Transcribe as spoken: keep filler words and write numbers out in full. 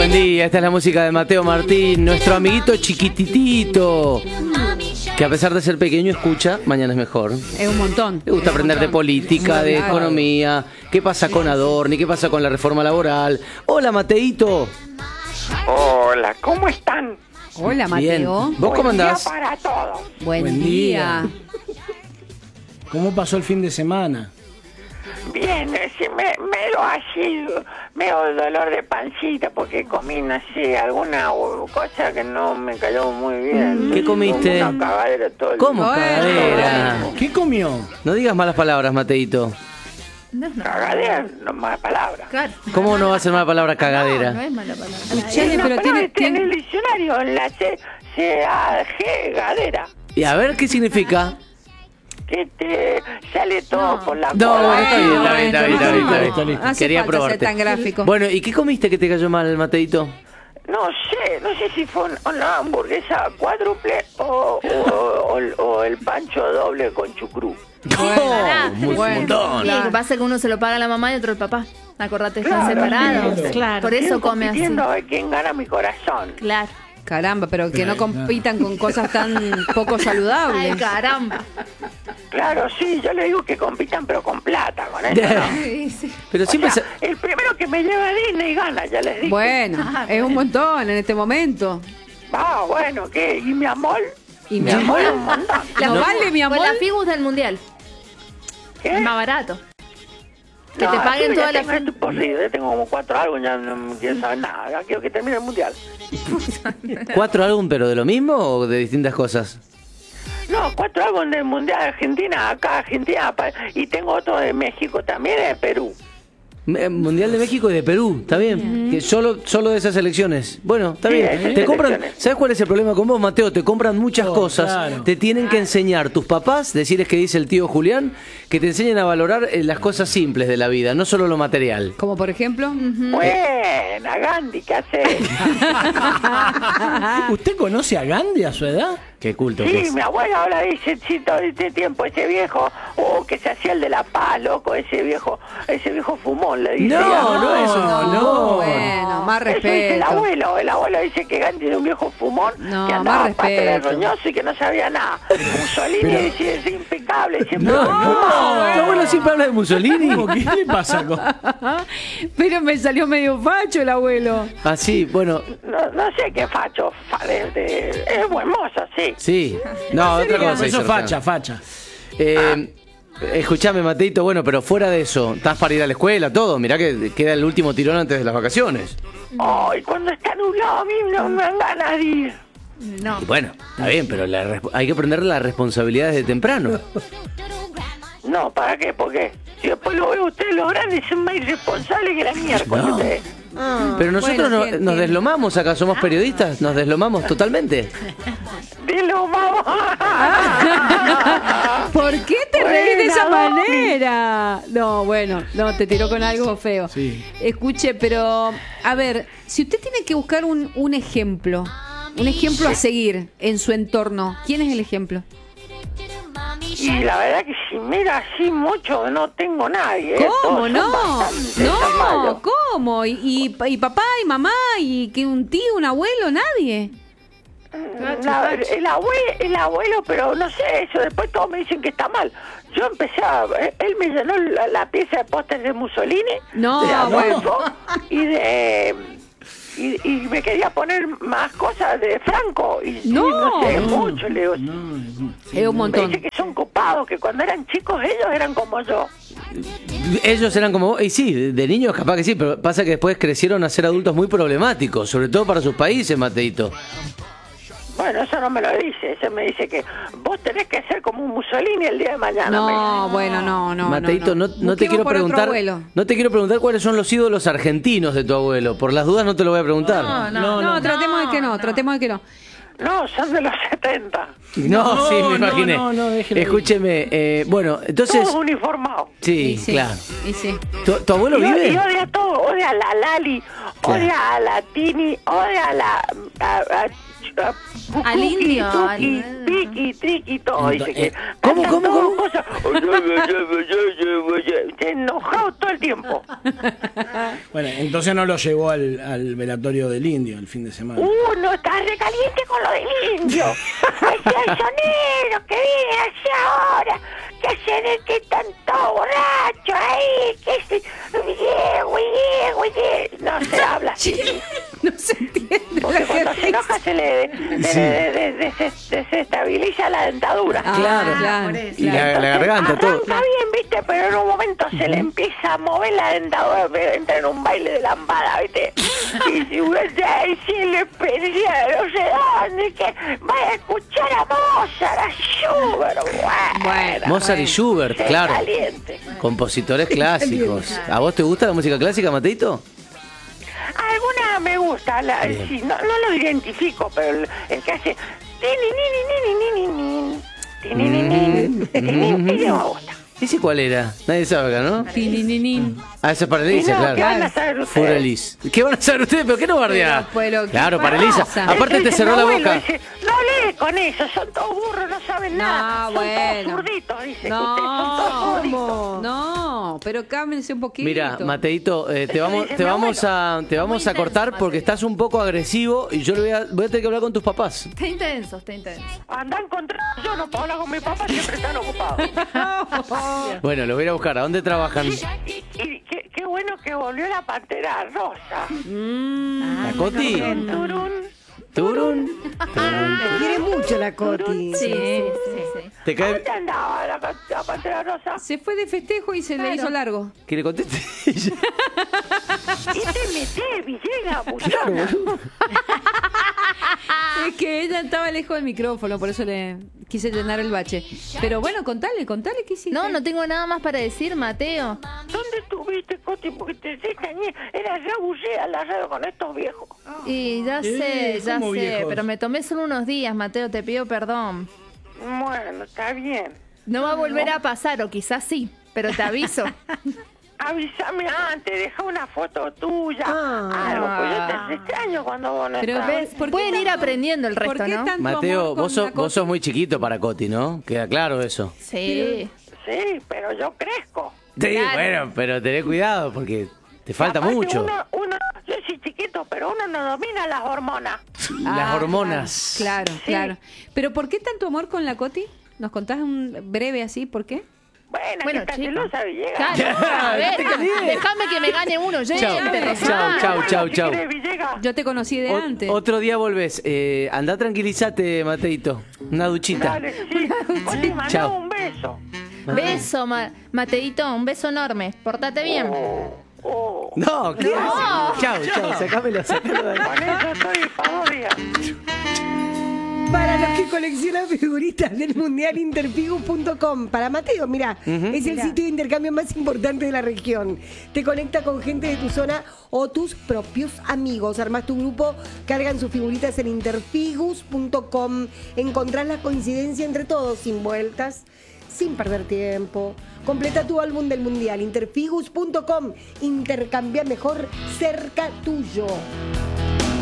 Buen día, esta es la música de Mateo Martín, nuestro amiguito chiquititito, que a pesar de ser pequeño escucha Mañana es Mejor. Es un montón. Le gusta aprender de política, de economía, qué pasa con Adorni, qué pasa con la reforma laboral. Hola, Mateito. Hola, ¿cómo están? Hola, Bien. Mateo. ¿Vos cómo andás? Buen día para todos. Buen, Buen día. día. ¿Cómo pasó el fin de semana? Bien, eh, sí, me, me lo así, me dio dolor de pancita porque comí, no sé, alguna uh, cosa que no me cayó muy bien. ¿Qué comiste? Una cagadera todo el ¿Cómo Bueno, cagadera? ¿Qué comió? No digas malas palabras, Mateito. Cagadera, no más palabra. Claro. ¿Cómo no va a ser mala palabra No, cagadera? no es mala palabra. Escuchale, Una pero palabra tiene, que está en tiene- el diccionario, en la C, C A G, gadera, Y a ver qué significa. que te sale todo No. por la No, cola. bueno, está bien, está bien, está bien, está bien, está bien. Listo, listo. No hace Quería falta probarte. ser tan gráfico. Bueno, ¿y qué comiste que te cayó mal, Mateito? No sé, no sé si fue un- una hamburguesa cuádruple o, o, o- o el pancho doble con chucrú. Oh, muy bueno. montón. Y lo que pasa es que uno se lo paga a la mamá y otro el papá. Acordate, están Claro, separados. sí, Claro. Por eso Estoy come así. compitiendo a ver quién gana mi corazón. Claro. Caramba, pero que no compitan con cosas tan poco Ay, saludables. caramba. Claro, sí, yo le digo que compitan, pero con plata, con eso no. Sí, sí. Pero O siempre sea, se... el primero que me lleva a Disney gana, ya les dije. Bueno, es un montón en este momento. Ah, bueno, ¿qué? ¿Y mi amor? Y mi Mi amor amor, es un montón. ¿no vale mi amor? Pues la Figus del mundial. ¿Qué? Es más barato. Que No, te paguen yo toda ya la tengo esto por sí, ya tengo como cuatro álbumes, ya no quiero saber nada, ya quiero que termine el mundial. ¿Cuatro álbumes, pero de lo mismo o de distintas cosas? No, cuatro álbumes del mundial de Argentina, acá Argentina, pa- y tengo otro de México también, de Perú. Eh, Mundial de México y de Perú, está bien. Que solo, solo de esas elecciones. Bueno, está Sí, bien. esas Te compran, elecciones. ¿sabes cuál es el problema con vos, Mateo? Te compran muchas Oh, cosas. claro. Te tienen que enseñar tus papás, decirles que dice el tío Julián, que te enseñen a valorar eh, las cosas simples de la vida, no solo lo material. Como por ejemplo. Buena, Gandhi, ¿qué haces? ¿Usted conoce a Gandhi a su edad? Qué culto que Sí, es. mi abuela ahora dice, sí, todo este tiempo, ese viejo, o que se hacía el de la paz, loco, ese viejo, ese viejo fumón, le dice. No, ella. no, eso no, no. Bueno, más Eso dice el respeto. abuelo, el abuelo dice que Gandhi era un viejo fumón, No, que más andaba respeto. pata de roñoso y que no sabía nada. Mussolini dice, es impecable, siempre No, fumaba. tu abuelo siempre habla de Mussolini. ¿Cómo? ¿Qué le pasa con...? Pero me salió medio facho el abuelo. Ah, sí, bueno, No, no sé qué facho, fa- de- de- es buen mozo, sí. sí. No, otra cosa. Eso hizo es facha, recién. facha. Eh, escuchame, Mateito, bueno, pero fuera de eso, ¿estás para ir a la escuela, todo? Mirá que queda el último tirón antes de las vacaciones. Ay, cuando está nublado a mí no me dan ganas de ir. No. Y bueno, está bien, pero la resp- hay que aprender las responsabilidades de temprano. No, ¿para qué? Porque si después lo veo ustedes los grandes son más irresponsables que la miércoles. No. ustedes. Pero nosotros bueno, no- tiene- nos tiene- deslomamos acá, somos periodistas, nos deslomamos totalmente. Dilo, vamos. ¿Por qué te reís de esa Buena, manera? No, bueno, no, te tiró con algo feo. Sí. Escuche, pero, a ver, si usted tiene que buscar un, un ejemplo, un ejemplo a seguir en su entorno, ¿quién es el ejemplo? Y la verdad que si mira así mucho no tengo nadie. ¿eh? ¿Cómo? Todos son No, bastante malos. no, ¿cómo? ¿Y, y, y papá y mamá y que un tío, un abuelo, nadie? La- el, abuelo, el abuelo, pero no sé, eso después todos me dicen que está mal. Yo empecé a... Él me llenó la, la pieza de pósters de Mussolini, No, de Adolfo bueno. y de... Y, y me quería poner más cosas de Franco. Y sí, No. no sé, mucho, le digo. Es un Me montón. dice que son copados, que cuando eran chicos ellos eran como yo. Ellos eran como vos, y sí, de de niños capaz que sí, pero pasa que después crecieron a ser adultos muy problemáticos, sobre todo para sus países, Mateito. Bueno, eso no me lo dice. Eso me dice que vos tenés que ser como un Mussolini el día de mañana. me dice. No, bueno, no, no. Mateito, no, no te Busquemos quiero por otro preguntar, abuelo. no te quiero preguntar cuáles son los ídolos argentinos de tu abuelo. Por las dudas no te lo voy a preguntar. No, no, No, no. tratemos de que no, tratemos de que no. No, son de los setenta. No, No, sí, me no, imaginé. no, no, déjelo ahí. Escúcheme, eh, bueno, entonces, Todos uniformados. sí, Y sí, claro. y sí. ¿Tu, tu abuelo Y, vive? y odia todo. Odia a la Lali, Claro. odia a la Tini, odia a la... A, a a- Al Tuki, indio, Tuki, al- Tiki, Tiki, todo. Dice que Eh, ¿cómo, cantan cómo, todo cómo? cosas. Está enojado todo el tiempo. Bueno, entonces no lo llevó al, al velatorio del indio el fin de semana. Uh, no está recaliente con lo del indio. Ese sonero que viene hacia ahora. Que se ve que están todos borrachos ahí. Que se... Diego, Diego, Diego. No se habla así. No se entiende. Porque lo que cuando se dice. enoja se le de- de- de- de- des- desestabiliza la dentadura. Ah, Claro. claro. Y la, la garganta, todo. Arranca bien, viste, pero en un momento se le empieza a mover la dentadura, pero entra en un baile de lambada, viste. Y si usted si le pedía no sé dónde, que vaya a escuchar a Mozart, a Schubert, bueno. Bueno. Mozart y Schubert, se claro. caliente. Compositores clásicos. ¿A vos te gusta la música clásica, Mateito? Alguna me gusta, la, sí, no, no lo identifico, pero el, el que hace... tini, ni, ni, ni, ni, ni, ni, tini, ni, ni, tini, ni, ese me gusta. ¿Ese cuál era? Nadie sabe acá, ¿no? Tinininín. Ah, ese es para Elisa, Y no, claro. ¿qué van a saber ustedes? Furelis. ¿Qué van a saber ustedes? ¿Pero qué no bardea? Pero, pero, ¿qué Claro, para pasa? Elisa. Aparte te Ese cerró mi la abuelo boca. dice, no hablé con eso, son todos burros, no saben No, nada. Son bueno. todos zurditos, dice que ustedes son todos No, zurditos. no, pero cámbiense un poquito. Mira, Mateito, eh, te Eso vamos, dice te mi vamos a, te vamos a intenso, cortar porque Mateo. estás un poco agresivo y yo le voy a, voy a tener que hablar con tus papás. Está intenso, está intenso. Andan contra yo, no puedo hablar con mi papá, siempre están ocupados. Bueno, lo voy a ir a buscar. ¿A dónde trabajan? Y, y qué, qué bueno que volvió la Pantera Rosa. ¿La Coti? Turún. ¿Turun? Te quiere mucho la Coti. Sí, sí, sí, sí. ¿Te cae? ¿Dónde andaba la, la Pantera Rosa? Se fue de festejo y se le Claro. hizo largo. ¿Que le conteste? Y te metés, Villegas, buchona. Es que ella estaba lejos del micrófono, por eso le quise llenar el bache. Pero bueno, contale, contale qué hiciste. No, no tengo nada más para decir, Mateo. ¿Dónde estuviste, Coti? Porque te extrañé. Era rebullé a la radio con estos viejos. Y ya Eh, sé, ya sé, ¿cómo viejos? pero me tomé solo unos días, Mateo, te pido perdón. Bueno, está bien. No va a volver a pasar, o quizás sí, pero te aviso. Avísame antes, deja una foto tuya. Ah. algo, pues yo te extraño cuando vos no Pero estás. ves, ¿por qué Pueden ir tanto- aprendiendo el ¿por resto, qué ¿no? tanto Mateo, amor con vos sos, la vos Coti? sos muy chiquito para Coti, ¿no? Queda claro eso. Sí. Sí, pero yo crezco. Sí, Claro. bueno, pero tenés cuidado porque te falta Aparte, mucho. Uno, uno, yo soy chiquito, pero uno no domina las hormonas. Las Ah, hormonas. Claro, claro. Pero ¿por qué tanto amor con la Coti? ¿Nos contás un breve así? ¿Por qué? Bueno, Bueno, que está chico. celosa, Villegas. Claro, a ver, te calientes. déjame que me gane uno, Chao, gente, chao, Rosana. chao, chau, Si chau. querés, Villegas. Yo te conocí de O- antes. otro día volvés. Eh, andá, tranquilízate, Mateito. Una duchita. Dale, sí. Coti, mandá Chao. un beso. Beso, Ma- Mateito, un beso enorme. Portate bien. Oh, No, ¿qué haces? Chau, chau, sacámelo, sacámelo de ahí. con eso estoy para dos días. Para los que coleccionan figuritas del Mundial Interfigus punto com. Para Mateo, mira, es el sitio de intercambio más importante de la región. Te conecta con gente de tu zona o tus propios amigos. Armas tu grupo, cargan sus figuritas en Interfigus punto com. Encontrás la coincidencia entre todos, sin vueltas, sin perder tiempo. Completa tu álbum del Mundial, Interfigus punto com. Intercambia mejor cerca tuyo.